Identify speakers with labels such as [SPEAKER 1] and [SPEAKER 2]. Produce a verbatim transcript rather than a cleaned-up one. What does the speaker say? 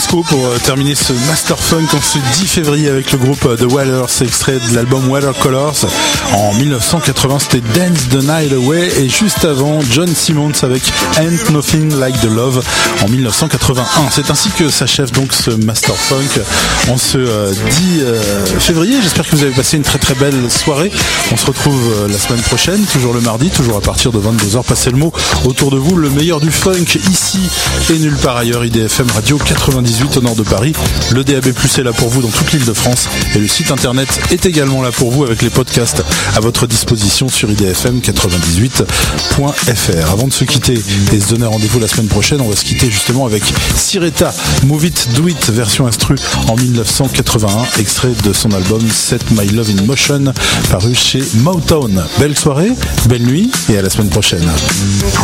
[SPEAKER 1] disco pour euh, terminer ce Master Funk en ce dix février avec le groupe euh, The Wailers, extrait de l'album Watercolors. En dix-neuf cent quatre-vingts, c'était Dance the Night Away, et juste avant, John Simmons avec Ain't Nothing Like the Love en dix-neuf cent quatre-vingt-un. C'est ainsi que s'achève donc ce Master Funk en ce euh, dix février. J'espère que vous avez passé une très très belle soirée. On se retrouve euh, la semaine prochaine, toujours le mardi, toujours à partir de vingt-deux heures. Passez le mot autour de vous, le meilleur du funk ici et nulle part ailleurs. I D F M Radio quatre-vingt-dix-huit au nord de Paris. Le D A B plus est là pour vous dans toute l'île de France, et le site internet est également là pour vous avec les podcasts à votre disposition sur i d f m quatre-vingt-dix-huit point f r. Avant de se quitter et se donner rendez-vous la semaine prochaine, on va se quitter justement avec Sireta, Move It, Do It, version instru en dix-neuf cent quatre-vingt-un, extrait de son album Set My Love in Motion, paru chez Motown. Belle soirée, belle nuit et à la semaine prochaine.